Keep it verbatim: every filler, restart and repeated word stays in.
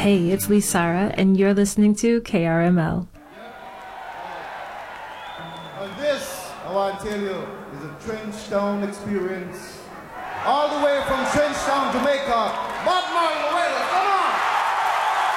Hey, it's Lee Sarah, and you're listening to K R M L. And this, I want to tell you, is a Trenchtown experience. All the way from Trenchtown.